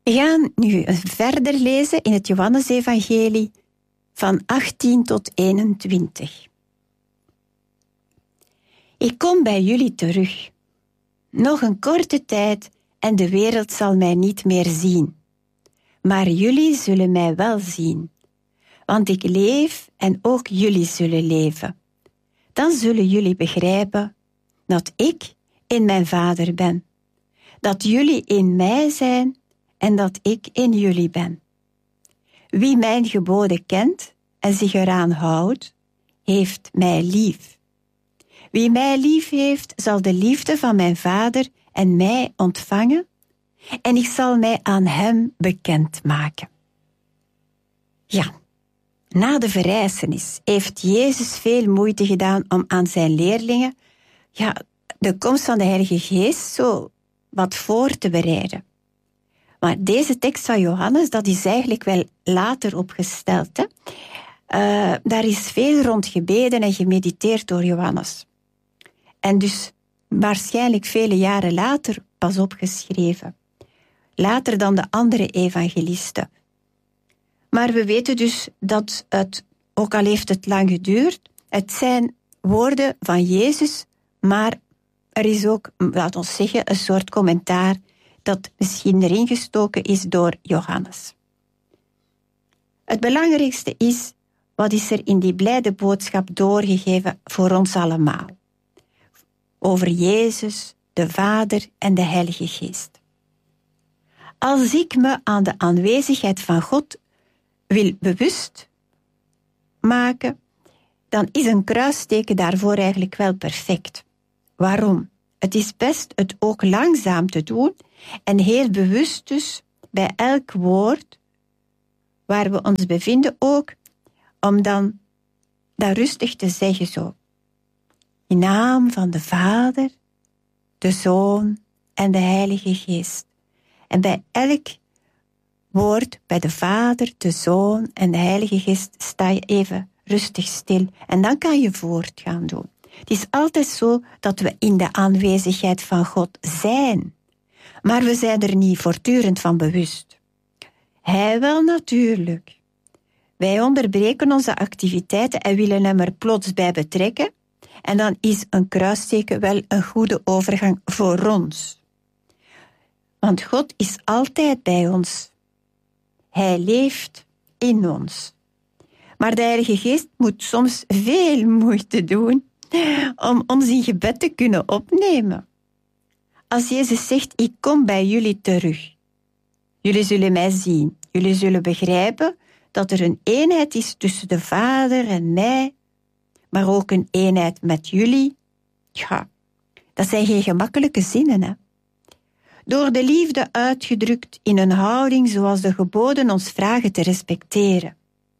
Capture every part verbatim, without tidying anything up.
We gaan nu verder lezen in het Johannesevangelie van achttien tot eenentwintig. Ik kom bij jullie terug. Nog een korte tijd en de wereld zal mij niet meer zien. Maar jullie zullen mij wel zien. Want ik leef en ook jullie zullen leven. Dan zullen jullie begrijpen dat ik in mijn Vader ben. Dat jullie in mij zijn en dat ik in jullie ben. Wie mijn geboden kent en zich eraan houdt, heeft mij lief. Wie mij lief heeft, zal de liefde van mijn Vader en mij ontvangen, en ik zal mij aan hem bekendmaken. Ja, na de verrijzenis heeft Jezus veel moeite gedaan om aan zijn leerlingen ja, de komst van de Heilige Geest zo wat voor te bereiden. Maar deze tekst van Johannes, dat is eigenlijk wel later opgesteld. Hè? Uh, daar is veel rond gebeden en gemediteerd door Johannes. En dus waarschijnlijk vele jaren later pas opgeschreven. Later dan de andere evangelisten. Maar we weten dus dat het, ook al heeft het lang geduurd, het zijn woorden van Jezus, maar er is ook, laat ons zeggen, een soort commentaar dat misschien erin gestoken is door Johannes. Het belangrijkste is, wat is er in die blijde boodschap doorgegeven voor ons allemaal? Over Jezus, de Vader en de Heilige Geest. Als ik me aan de aanwezigheid van God wil bewust maken, dan is een kruisteken daarvoor eigenlijk wel perfect. Waarom? Het is best het ook langzaam te doen en heel bewust dus bij elk woord waar we ons bevinden ook, om dan dat rustig te zeggen zo. In naam van de Vader, de Zoon en de Heilige Geest. En bij elk woord, bij de Vader, de Zoon en de Heilige Geest, sta je even rustig stil. En dan kan je voort gaan doen. Het is altijd zo dat we in de aanwezigheid van God zijn. Maar we zijn er niet voortdurend van bewust. Hij wel natuurlijk. Wij onderbreken onze activiteiten en willen hem er plots bij betrekken. En dan is een kruisteken wel een goede overgang voor ons. Want God is altijd bij ons. Hij leeft in ons. Maar de Heilige Geest moet soms veel moeite doen om ons in gebed te kunnen opnemen. Als Jezus zegt, ik kom bij jullie terug. Jullie zullen mij zien. Jullie zullen begrijpen dat er een eenheid is tussen de Vader en mij, maar ook een eenheid met jullie. Ja, dat zijn geen gemakkelijke zinnen, hè. Door de liefde uitgedrukt in een houding zoals de geboden ons vragen te respecteren.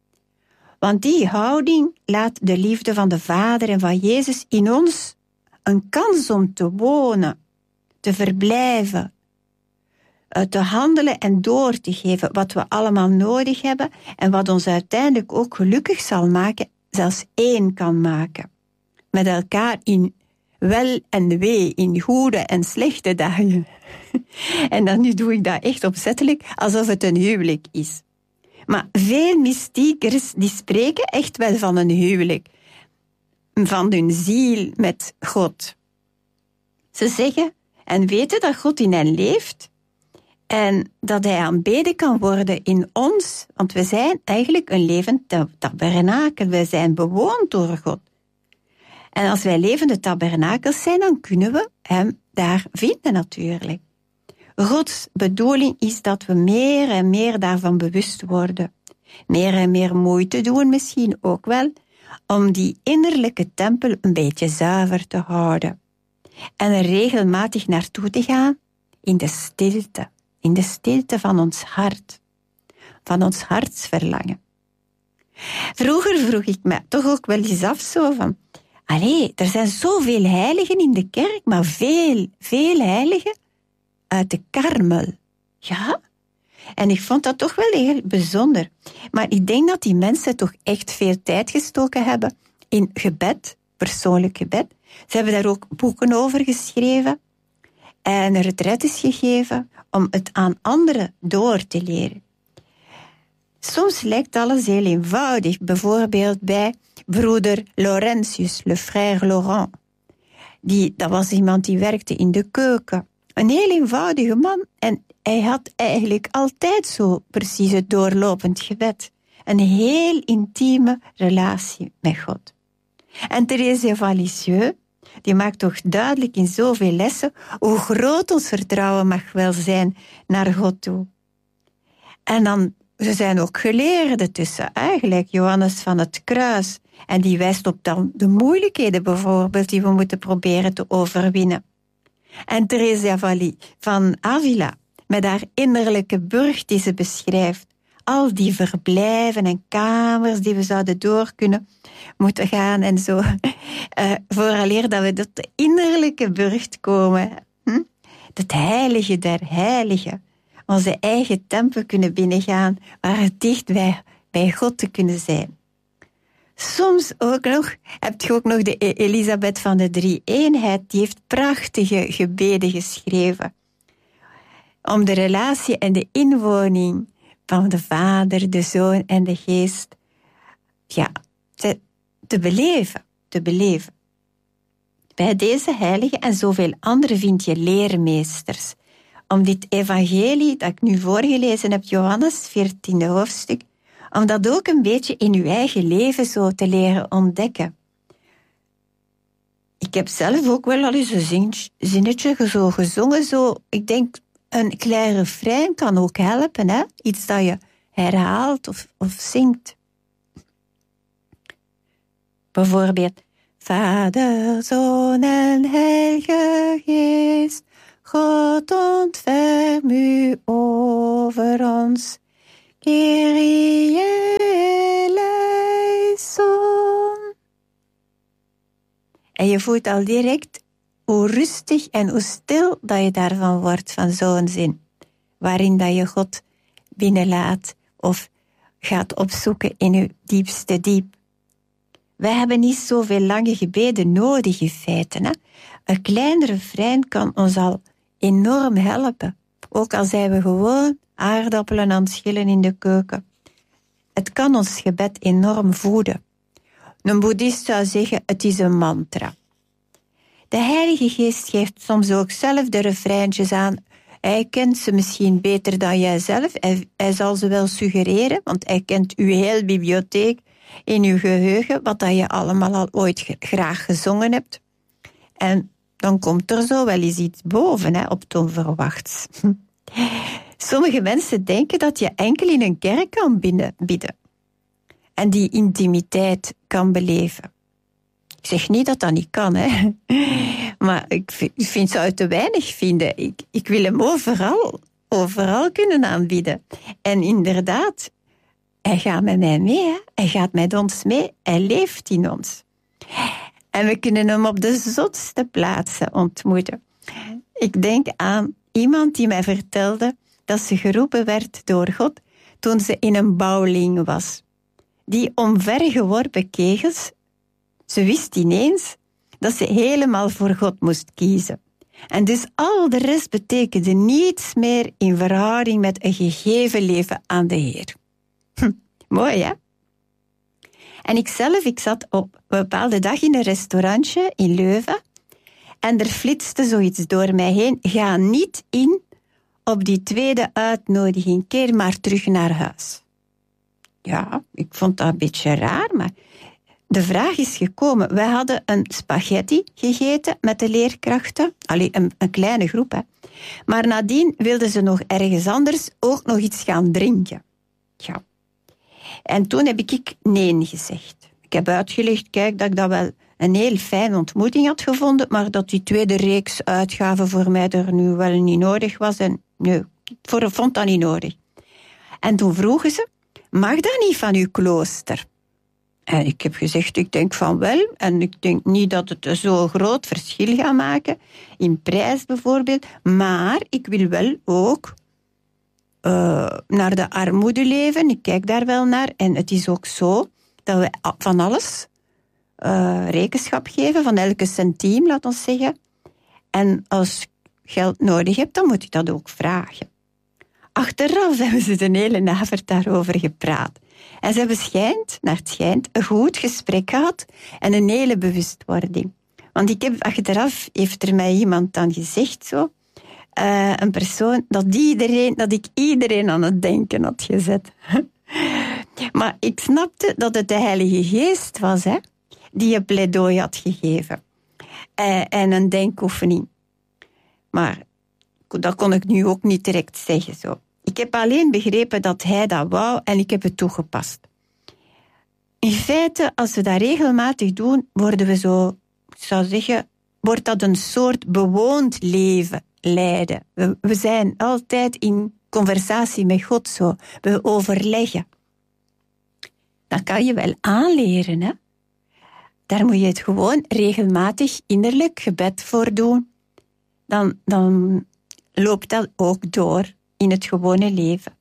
Want die houding laat de liefde van de Vader en van Jezus in ons een kans om te wonen, te verblijven, te handelen en door te geven wat we allemaal nodig hebben en wat ons uiteindelijk ook gelukkig zal maken, zelfs één kan maken. Met elkaar in wel en wee, in goede en slechte dagen. En dan nu doe ik dat echt opzettelijk, alsof het een huwelijk is. Maar veel mystiekers die spreken echt wel van een huwelijk. Van hun ziel met God. Ze zeggen en weten dat God in hen leeft en dat hij aanbeden kan worden in ons, want we zijn eigenlijk een levend tabernakel. We zijn bewoond door God. En als wij levende tabernakels zijn, dan kunnen we hem daar vinden natuurlijk. Gods bedoeling is dat we meer en meer daarvan bewust worden. Meer en meer moeite doen misschien ook wel, om die innerlijke tempel een beetje zuiver te houden. En er regelmatig naartoe te gaan in de stilte. In de stilte van ons hart. Van ons hartsverlangen. Vroeger vroeg ik me toch ook wel eens af zo van, allee, er zijn zoveel heiligen in de kerk, maar veel, veel heiligen uit de Karmel. Ja? En ik vond dat toch wel heel bijzonder. Maar ik denk dat die mensen toch echt veel tijd gestoken hebben in gebed, persoonlijk gebed. Ze hebben daar ook boeken over geschreven en retretes gegeven, om het aan anderen door te leren. Soms lijkt alles heel eenvoudig, bijvoorbeeld bij broeder Laurentius, le frère Laurent. Die, dat was iemand die werkte in de keuken. Een heel eenvoudige man en hij had eigenlijk altijd zo precies het doorlopend gebed. Een heel intieme relatie met God. En Thérèse van Lisieux, die maakt toch duidelijk in zoveel lessen hoe groot ons vertrouwen mag wel zijn naar God toe. En dan, ze zijn ook geleerden tussen, eigenlijk Johannes van het Kruis. En die wijst op dan de moeilijkheden bijvoorbeeld die we moeten proberen te overwinnen. En Teresa van Avila, met haar innerlijke burcht die ze beschrijft. Al die verblijven en kamers die we zouden door kunnen moeten gaan en zo. Uh, vooraleer dat we tot de innerlijke burcht komen. Hm? Het heilige der heiligen. Onze eigen tempel kunnen binnengaan, waar we dicht bij, bij God te kunnen zijn. Soms ook nog, heb je ook nog de Elisabeth van de Drie-eenheid, die heeft prachtige gebeden geschreven. Om de relatie en de inwoning van de Vader, de Zoon en de Geest, ja, te, te beleven, te beleven. Bij deze heiligen en zoveel anderen vind je leermeesters. Om dit evangelie dat ik nu voorgelezen heb, Johannes, veertiende hoofdstuk, om dat ook een beetje in uw eigen leven zo te leren ontdekken. Ik heb zelf ook wel al eens een zinnetje zo gezongen, zo, ik denk, een klein refrein kan ook helpen, hè? Iets dat je herhaalt of, of zingt. Bijvoorbeeld, Vader, Zoon en Heilige Geest, God ontferm u over ons. Kyrie eleison. En je voelt al direct hoe rustig en hoe stil dat je daarvan wordt, van zo'n zin. Waarin dat je God binnenlaat of gaat opzoeken in je diepste diep. Wij hebben niet zoveel lange gebeden nodig in feite. Hè? Een klein refrein kan ons al enorm helpen. Ook al zijn we gewoon aardappelen aan het schillen in de keuken. Het kan ons gebed enorm voeden. Een boeddhist zou zeggen, het is een mantra. De Heilige Geest geeft soms ook zelf de refreintjes aan. Hij kent ze misschien beter dan jijzelf. Hij, hij zal ze wel suggereren, want hij kent uw hele bibliotheek in uw geheugen, wat dat je allemaal al ooit graag gezongen hebt. En dan komt er zo wel eens iets boven, hè, op het onverwachts. Sommige mensen denken dat je enkel in een kerk kan bidden en die intimiteit kan beleven. Ik zeg niet dat dat niet kan, hè. Maar ik vind, ik vind zou het te weinig vinden. Ik, ik wil hem overal, overal kunnen aanbieden. En inderdaad, hij gaat met mij mee, hè. Hij gaat met ons mee, hij leeft in ons. En we kunnen hem op de zotste plaatsen ontmoeten. Ik denk aan iemand die mij vertelde dat ze geroepen werd door God toen ze in een bouwling was. Die omvergeworpen kegels, ze wist ineens dat ze helemaal voor God moest kiezen. En dus al de rest betekende niets meer in verhouding met een gegeven leven aan de Heer. Hm, mooi, hè? En ikzelf, ik zat op een bepaalde dag in een restaurantje in Leuven en er flitste zoiets door mij heen. Ga niet in op die tweede uitnodiging, keer maar terug naar huis. Ja, ik vond dat een beetje raar, maar de vraag is gekomen. Wij hadden een spaghetti gegeten met de leerkrachten. Allee, een, een kleine groep, hè. Maar nadien wilden ze nog ergens anders ook nog iets gaan drinken. Ja. En toen heb ik nee gezegd. Ik heb uitgelegd, kijk, dat ik dat wel een heel fijne ontmoeting had gevonden, maar dat die tweede reeks uitgaven voor mij er nu wel niet nodig was. En nee, ik vond dat niet nodig. En toen vroegen ze, mag dat niet van uw klooster? En ik heb gezegd, ik denk van wel. En ik denk niet dat het zo'n groot verschil gaat maken. In prijs bijvoorbeeld. Maar ik wil wel ook uh, naar de armoede leven. Ik kijk daar wel naar. En het is ook zo dat we van alles uh, rekenschap geven. Van elke centiem, laat ons zeggen. En als geld nodig hebt, dan moet je dat ook vragen. Achteraf hebben ze de hele avond daarover gepraat. En ze hebben schijnt, naar het schijnt, een goed gesprek gehad en een hele bewustwording. Want ik heb achteraf, heeft er mij iemand dan gezegd zo, uh, een persoon, dat, iedereen, dat ik iedereen aan het denken had gezet. Maar ik snapte dat het de Heilige Geest was, hè, die een pleidooi had gegeven. Uh, en een denkoefening. Maar dat kon ik nu ook niet direct zeggen zo. Ik heb alleen begrepen dat hij dat wou en ik heb het toegepast. In feite, als we dat regelmatig doen, worden we zo, ik zou zeggen, wordt dat een soort bewoond leven leiden. We, we zijn altijd in conversatie met God zo. We overleggen. Dat kan je wel aanleren, hè. Daar moet je het gewoon regelmatig innerlijk gebed voor doen. Dan, dan loopt dat ook door in het gewone leven.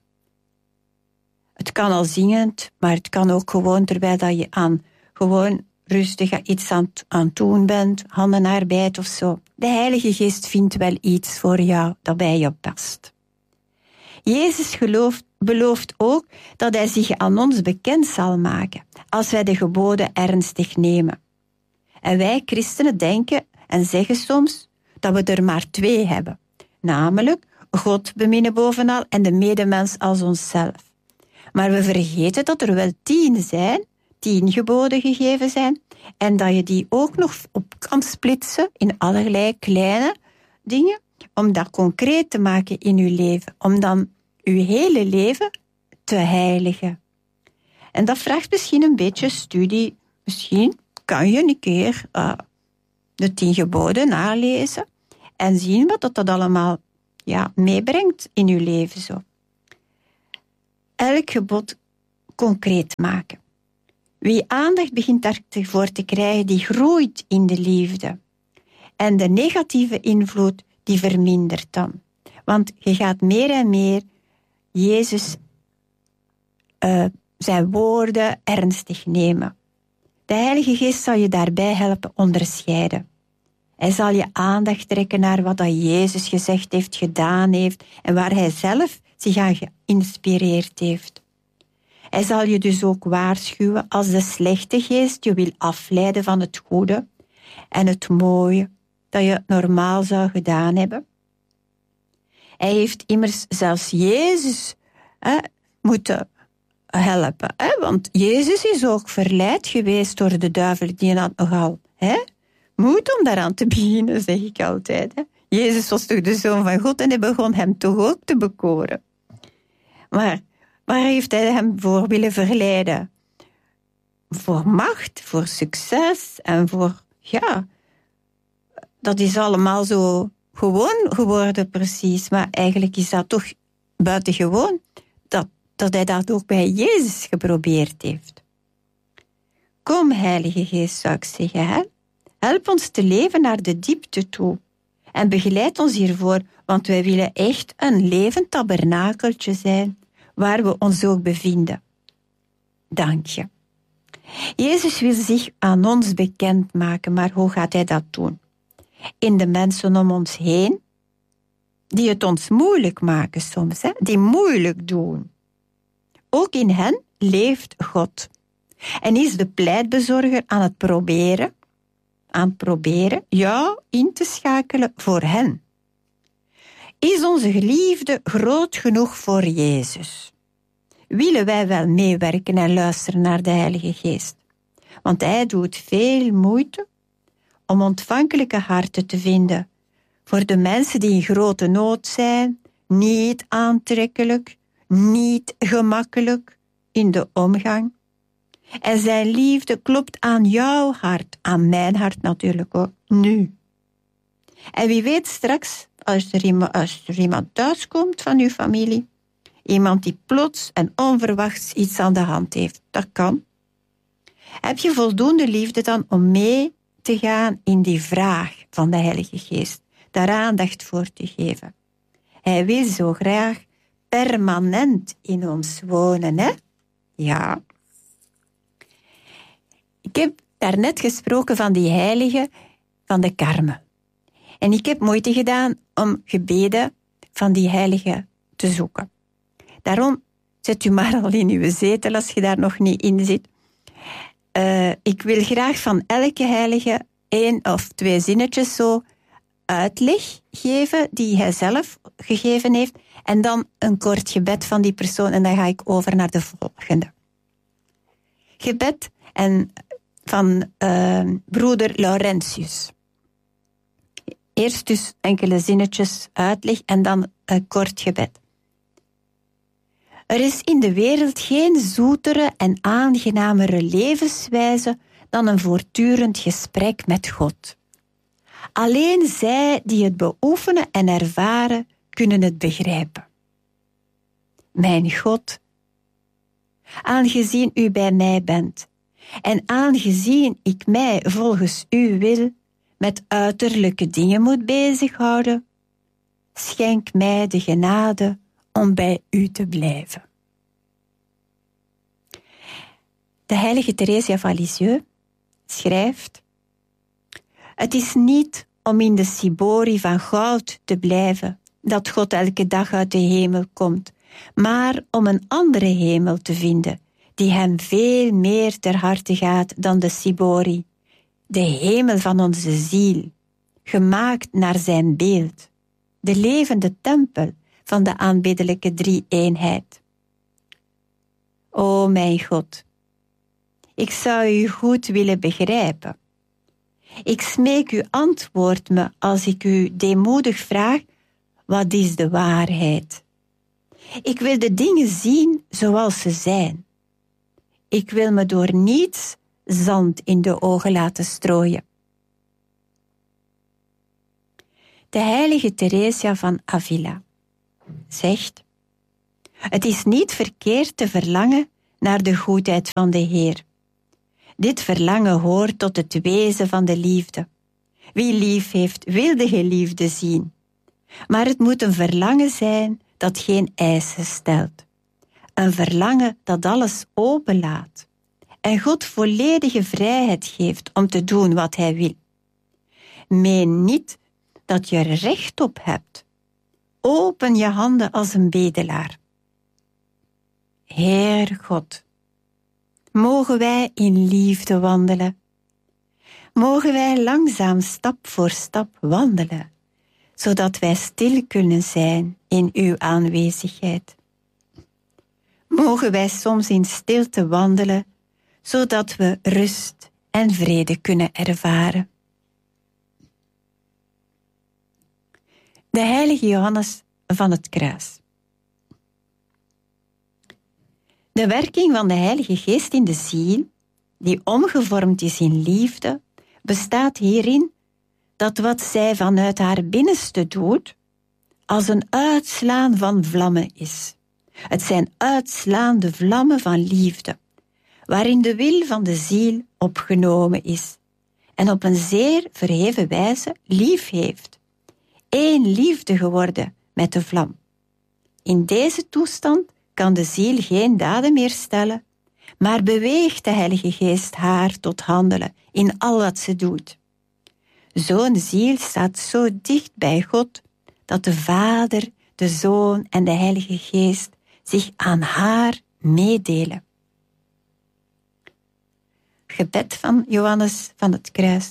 Het kan al zingend, maar het kan ook gewoon terwijl dat je aan gewoon rustig iets aan, aan het doen bent, handenarbeid of zo. De Heilige Geest vindt wel iets voor jou dat bij je past. Jezus gelooft, belooft ook dat hij zich aan ons bekend zal maken als wij de geboden ernstig nemen. En wij christenen denken en zeggen soms dat we er maar twee hebben. Namelijk God beminnen bovenal en de medemens als onszelf. Maar we vergeten dat er wel tien zijn, tien geboden gegeven zijn, en dat je die ook nog op kan splitsen in allerlei kleine dingen, om dat concreet te maken in uw leven, om dan uw hele leven te heiligen. En dat vraagt misschien een beetje studie. Misschien kan je een keer uh, de tien geboden nalezen en zien wat dat, dat allemaal ja, meebrengt in uw leven. Zo. Elk gebod concreet maken. Wie aandacht begint daarvoor te krijgen, die groeit in de liefde. En de negatieve invloed, die vermindert dan. Want je gaat meer en meer Jezus uh, zijn woorden ernstig nemen. De Heilige Geest zal je daarbij helpen onderscheiden. Hij zal je aandacht trekken naar wat dat Jezus gezegd heeft, gedaan heeft en waar hij zelf zich aan geïnspireerd heeft. Hij zal je dus ook waarschuwen als de slechte geest je wil afleiden van het goede en het mooie dat je normaal zou gedaan hebben. Hij heeft immers zelfs Jezus hè, moeten helpen. Hè? Want Jezus is ook verleid geweest door de duivel. Die had nogal hè, moed om daaraan te beginnen, zeg ik altijd. Hè? Jezus was toch de Zoon van God en hij begon hem toch ook te bekoren. Maar waar heeft hij hem voor willen verleiden? Voor macht, voor succes en voor, ja, dat is allemaal zo gewoon geworden precies. Maar eigenlijk is dat toch buitengewoon dat, dat hij dat ook bij Jezus geprobeerd heeft. Kom, Heilige Geest, zou ik zeggen, hè? Help ons te leven naar de diepte toe. En begeleid ons hiervoor, want wij willen echt een levend tabernakeltje zijn, waar we ons ook bevinden. Dank je. Jezus wil zich aan ons bekendmaken, maar hoe gaat hij dat doen? In de mensen om ons heen, die het ons moeilijk maken soms, hè? Die moeilijk doen. Ook in hen leeft God. En is de pleitbezorger aan het proberen, aan het proberen jou in te schakelen voor hen. Is onze geliefde groot genoeg voor Jezus? Willen wij wel meewerken en luisteren naar de Heilige Geest? Want hij doet veel moeite om ontvankelijke harten te vinden voor de mensen die in grote nood zijn, niet aantrekkelijk, niet gemakkelijk in de omgang. En zijn liefde klopt aan jouw hart, aan mijn hart natuurlijk ook, nu. En wie weet straks, als er iemand, als er iemand thuis komt van uw familie, iemand die plots en onverwachts iets aan de hand heeft, dat kan. Heb je voldoende liefde dan om mee te gaan in die vraag van de Heilige Geest, daar aandacht voor te geven? Hij wil zo graag permanent in ons wonen, hè? Ja. Ik heb daarnet gesproken van die heilige van de Carme. En ik heb moeite gedaan om gebeden van die heilige te zoeken. Daarom zet u maar al in uw zetel als je daar nog niet in zit. Uh, ik wil graag van elke heilige één of twee zinnetjes zo uitleg geven die hij zelf gegeven heeft. En dan een kort gebed van die persoon en dan ga ik over naar de volgende. Gebed en van uh, broeder Laurentius. Eerst dus enkele zinnetjes uitleg en dan een kort gebed. Er is in de wereld geen zoetere en aangenamere levenswijze dan een voortdurend gesprek met God. Alleen zij die het beoefenen en ervaren, kunnen het begrijpen. Mijn God, aangezien u bij mij bent en aangezien ik mij volgens uw wil met uiterlijke dingen moet bezighouden, schenk mij de genade om bij u te blijven. De heilige Theresia van Lisieux schrijft: het is niet om in de ciborie van goud te blijven dat God elke dag uit de hemel komt, maar om een andere hemel te vinden, die hem veel meer ter harte gaat dan de ciborie, de hemel van onze ziel, gemaakt naar zijn beeld, de levende tempel van de aanbiddelijke drie-eenheid. O mijn God, ik zou u goed willen begrijpen. Ik smeek u, antwoord me als ik u deemoedig vraag, wat is de waarheid? Ik wil de dingen zien zoals ze zijn. Ik wil me door niets zand in de ogen laten strooien. De heilige Theresia van Avila zegt: het is niet verkeerd te verlangen naar de goedheid van de Heer. Dit verlangen hoort tot het wezen van de liefde. Wie lief heeft, wil de geliefde zien. Maar het moet een verlangen zijn dat geen eisen stelt. Een verlangen dat alles openlaat en God volledige vrijheid geeft om te doen wat hij wil. Meen niet dat je er recht op hebt. Open je handen als een bedelaar. Heer God, mogen wij in liefde wandelen. Mogen wij langzaam stap voor stap wandelen, zodat wij stil kunnen zijn in uw aanwezigheid. Mogen wij soms in stilte wandelen, zodat we rust en vrede kunnen ervaren. De heilige Johannes van het Kruis. De werking van de Heilige Geest in de ziel, die omgevormd is in liefde, bestaat hierin dat wat zij vanuit haar binnenste doet, als een uitslaan van vlammen is. Het zijn uitslaande vlammen van liefde, waarin de wil van de ziel opgenomen is en op een zeer verheven wijze lief heeft. Eén liefde geworden met de vlam. In deze toestand kan de ziel geen daden meer stellen, maar beweegt de Heilige Geest haar tot handelen in al wat ze doet. Zo'n ziel staat zo dicht bij God dat de Vader, de Zoon en de Heilige Geest zich aan haar meedelen. Gebed van Johannes van het Kruis.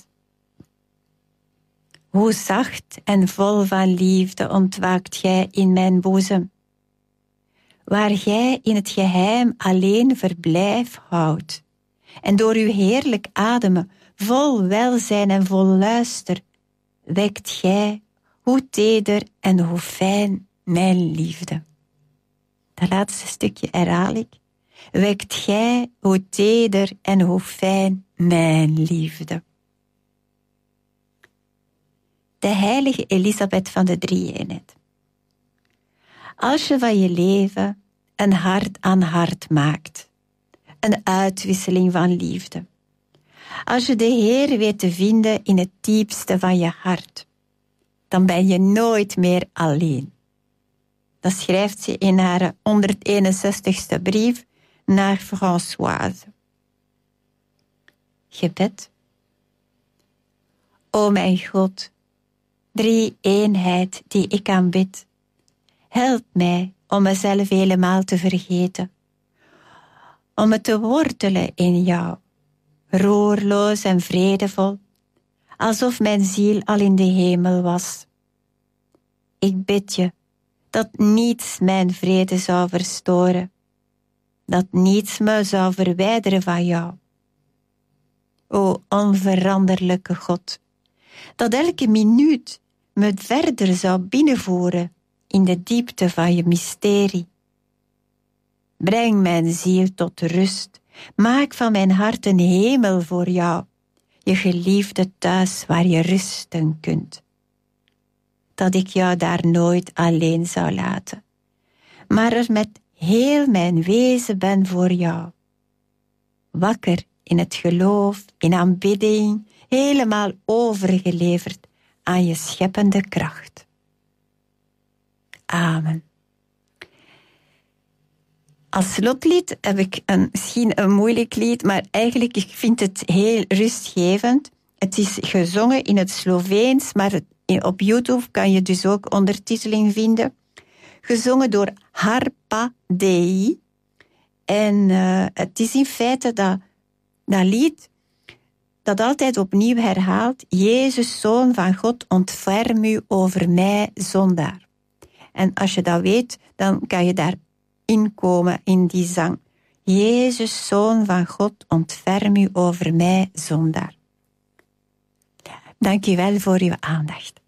Hoe zacht en vol van liefde ontwaakt gij in mijn boezem, waar gij in het geheim alleen verblijf houdt, en door uw heerlijk ademen, vol welzijn en vol luister, wekt gij, hoe teder en hoe fijn, mijn liefde. Dat laatste stukje herhaal ik. Wekt gij, hoe teder en hoe fijn, mijn liefde. De heilige Elisabeth van de drie-eenheid. Als je van je leven een hart aan hart maakt, een uitwisseling van liefde, als je de Heer weet te vinden in het diepste van je hart, dan ben je nooit meer alleen. Dat schrijft ze in haar honderdeenenzestigste brief naar Françoise. Gebed. O mijn God, drie-eenheid die ik aanbid. Help mij om mezelf helemaal te vergeten. Om me te wortelen in jou, roerloos en vredevol, alsof mijn ziel al in de hemel was. Ik bid je dat niets mijn vrede zou verstoren, dat niets me zou verwijderen van jou. O onveranderlijke God, dat elke minuut me verder zou binnenvoeren in de diepte van je mysterie. Breng mijn ziel tot rust, maak van mijn hart een hemel voor jou, je geliefde thuis waar je rusten kunt. Dat ik jou daar nooit alleen zou laten, maar er met heel mijn wezen ben voor jou. Wakker in het geloof, in aanbidding, helemaal overgeleverd aan je scheppende kracht. Amen. Als slotlied heb ik een, misschien een moeilijk lied, maar eigenlijk ik vind het heel rustgevend. Het is gezongen in het Sloveens, maar het, op YouTube kan je dus ook ondertiteling vinden. Gezongen door Harpa Dei. En uh, het is in feite dat, dat lied dat altijd opnieuw herhaalt: Jezus, Zoon van God, ontferm u over mij, zondaar. En als je dat weet, dan kan je daarin komen in die zang. Jezus, Zoon van God, ontferm u over mij, zondaar. Dank u wel voor uw aandacht.